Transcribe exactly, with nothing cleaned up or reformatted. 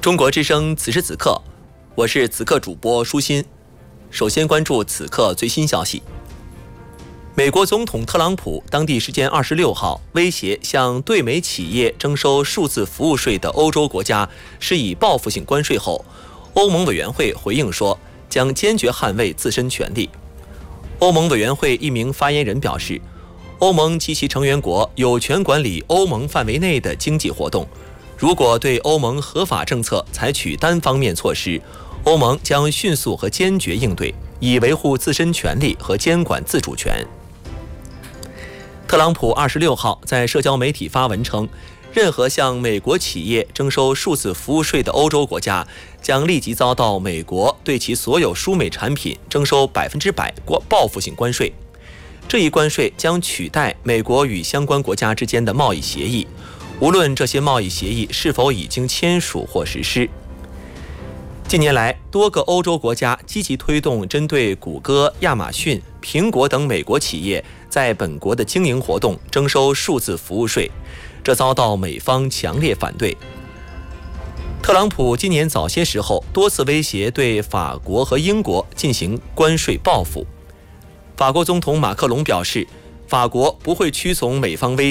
中国之声此时此刻，我是此刻主播舒心。首先关注此刻最新消息。美国总统特朗普当地时间二十六号威胁向对美企业征收数字服务税的欧洲国家施以报复性关税后，欧盟委员会回应说将坚决捍卫自身权利。欧盟委员会一名发言人表示，欧盟及其成员国有权管理欧盟范围内的经济活动，如果对欧盟合法政策采取单方面措施，欧盟将迅速和坚决应对，以维护自身权利和监管自主权。特朗普二十六号在社交媒体发文称，任何向美国企业征收数字服务税的欧洲国家将立即遭到美国对其所有输美产品征收百分之百报复性关税。这一关税将取代美国与相关国家之间的贸易协议，无论这些贸易协议是否已经签署或实施。近年来，多个欧洲国家积极推动针对谷歌、亚马逊、苹果等美国企业在本国的经营活动征收数字服务税，这遭到美方强烈反对。特朗普今年早些时候多次威胁对法国和英国进行关税报复。法国总统马克龙表示，法国不会屈从美方威